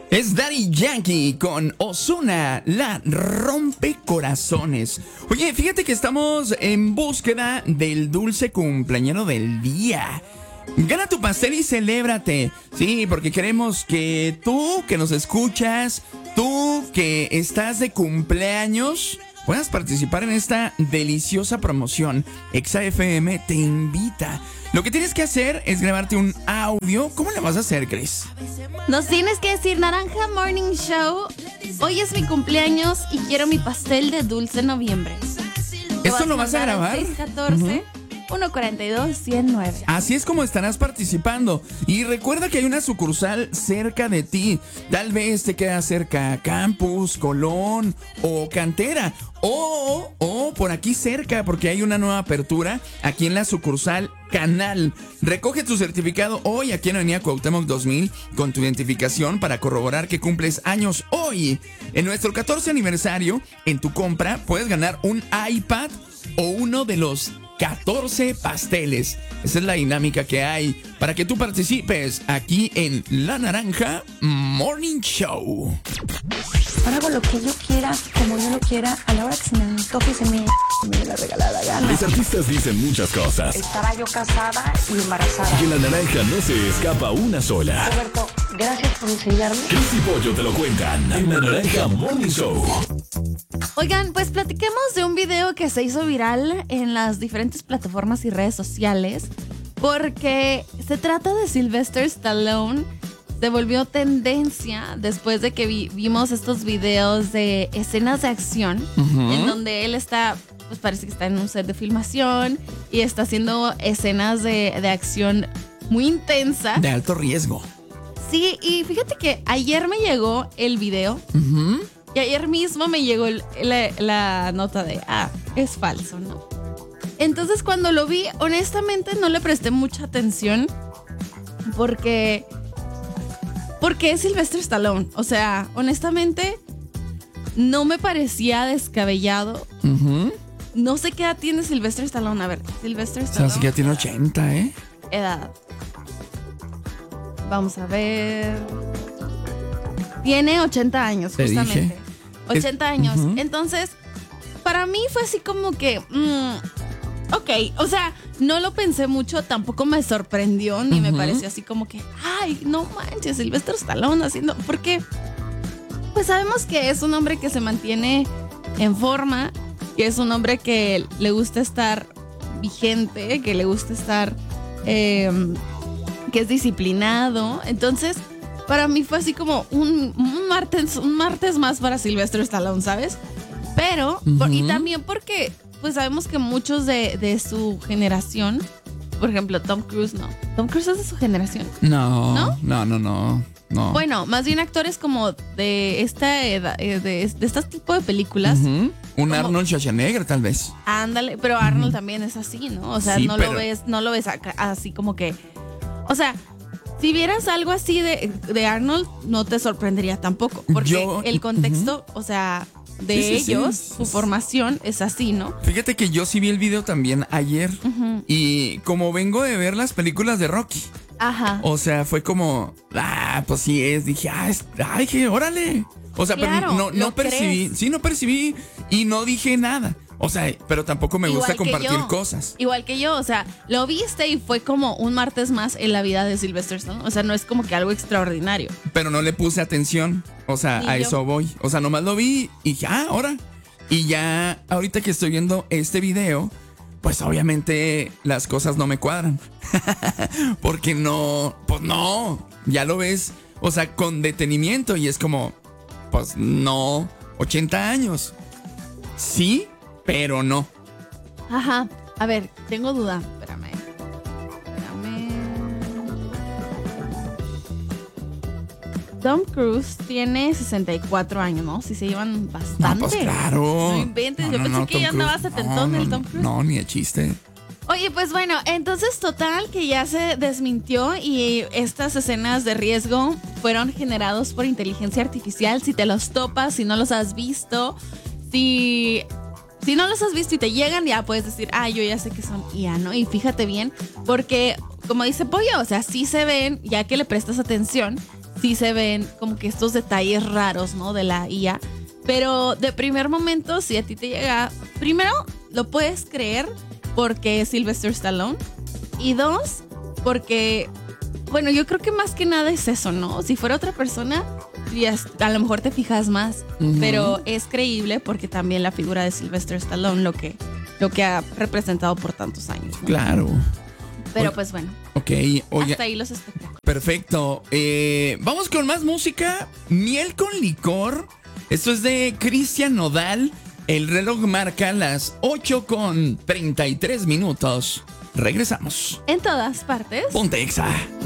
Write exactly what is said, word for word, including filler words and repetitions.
Es Daddy Yankee con Ozuna, la rompecorazones. Oye, fíjate que estamos en búsqueda del dulce cumpleañero del día. Gana tu pastel y celébrate. Sí, porque queremos que tú que nos escuchas, tú que estás de cumpleaños, puedas participar en esta deliciosa promoción. Exa F M te invita. Lo que tienes que hacer es grabarte un audio. ¿Cómo le vas a hacer, Cris? Nos tienes que decir: Naranja Morning Show, hoy es mi cumpleaños y quiero mi pastel de dulce noviembre. ¿Esto lo vas a grabar? seis uno cuatro, uno cuatro dos, uno cero nueve. Así es como estarás participando. Y recuerda que hay una sucursal cerca de ti. Tal vez te queda cerca Campus, Colón o Cantera. O, o por aquí cerca, porque hay una nueva apertura aquí en la sucursal Canal. Recoge tu certificado hoy aquí en Avenida Cuauhtémoc dos mil con tu identificación para corroborar que cumples años hoy. En nuestro catorce aniversario, en tu compra puedes ganar un iPad o uno de los catorce pasteles. Esa es la dinámica que hay para que tú participes aquí en La Naranja Morning Show. Ahora hago lo que yo quiera, como yo lo quiera, a la hora que se me antoje y se me, me dé la regalada gana. Los artistas dicen muchas cosas. Estaba yo casada y embarazada. Y en La Naranja no se escapa una sola. Roberto, gracias por enseñarme. Cris y Pollo te lo cuentan en La Naranja Morning Show. Oigan, pues platiquemos de un video que se hizo viral en las diferentes plataformas y redes sociales, porque se trata de Sylvester Stallone. Se volvió tendencia después de que vi- vimos estos videos de escenas de acción, uh-huh. en donde él está, pues parece que está en un set de filmación y está haciendo escenas de, de acción muy intensa. De alto riesgo. Sí, y fíjate que ayer me llegó el video, Uh-huh. y ayer mismo me llegó el- la, la nota de, ah, es falso, ¿no? Entonces cuando lo vi, honestamente no le presté mucha atención porque... Porque es Sylvester Stallone. O sea, honestamente, no me parecía descabellado. Uh-huh. No sé qué edad tiene Sylvester Stallone. A ver, Sylvester O sea, Stallone. así que ya tiene ochenta, ¿eh? Edad. Vamos a ver. Tiene ochenta años, Te justamente. dije. ochenta Es- años. uh-huh. Entonces, para mí fue así como que... mm, ok, o sea, no lo pensé mucho, tampoco me sorprendió, ni me Ujú. pareció así como que, ay, no manches, Sylvester Stallone haciendo, porque pues sabemos que es un hombre que se mantiene en forma, que es un hombre que le gusta estar vigente, que le gusta estar, eh, que es disciplinado. Entonces, para mí fue así como un, un martes, un martes más para Sylvester Stallone, ¿sabes? Pero, por- y Ujú. también porque pues sabemos que muchos de, de su generación, por ejemplo, Tom Cruise, no. Tom Cruise es de su generación. No, ¿No? no, no, no, no. Bueno, más bien actores como de esta edad, eh, de, de este tipo de películas. Uh-huh. Un como- Arnold Schwarzenegger, tal vez. Ándale, pero Arnold también es así, ¿no? O sea, Sí, no pero- lo ves, no lo ves acá- así como que. O sea, si vieras algo así de, de Arnold, no te sorprendería tampoco. Porque Yo- el contexto, o sea, de Sí, sí, sí. ellos, su formación es así, ¿no? Fíjate que yo sí vi el video también ayer. Ujú. Y como vengo de ver las películas de Rocky, Ajá. o sea, fue como, ah, pues sí es. Dije, ah, es, ay, que órale. O sea, Claro, pero no, no lo percibí. crees. Sí, no percibí y no dije nada. O sea, pero tampoco me gusta Igual que compartir yo. cosas. Igual que yo, o sea, lo viste y fue como un martes más en la vida de Sylvester Stallone. O sea, no es como que algo extraordinario. Pero no le puse atención. O sea, Ni a yo. eso voy. O sea, nomás lo vi y dije, ah, ahora. Y ya, ahorita que estoy viendo este video, pues obviamente las cosas no me cuadran. Porque no, pues no, ya lo ves, o sea, con detenimiento y es como, pues no, ochenta años. Sí, pero no. Ajá. A ver, tengo duda. Espérame. Espérame. Tom Cruise tiene sesenta y cuatro años, ¿no? Si se llevan bastante. No, pues claro. No inventes, No, yo no, pensé no, que Tom ya andaba Cruise. setentón No, el no, Tom Cruise. No, ni de chiste. Oye, pues bueno, entonces total que ya se desmintió y estas escenas de riesgo fueron generados por inteligencia artificial. Si te los topas, si no los has visto, si, si no los has visto y te llegan, ya puedes decir, ah, yo ya sé que son I A, ¿no? Y fíjate bien, porque como dice Pollo, o sea, sí se ven, ya que le prestas atención, sí se ven como que estos detalles raros, ¿no? De la I A. Pero de primer momento, si a ti te llega... Primero, lo puedes creer porque es Sylvester Stallone. Y dos, porque... Bueno, yo creo que más que nada es eso, ¿no? Si fuera otra persona, ya, a lo mejor te fijas más. Uh-huh. Pero es creíble porque también la figura de Sylvester Stallone lo que, lo que ha representado por tantos años, ¿no? Claro. Pero pues bueno. Ok, oye. Hasta ahí los espectáculos. Perfecto. Eh, vamos con más música. Miel con licor. Esto es de Cristian Nodal. El reloj marca las ocho con treinta y tres minutos. Regresamos. En todas partes. Ponte Exa.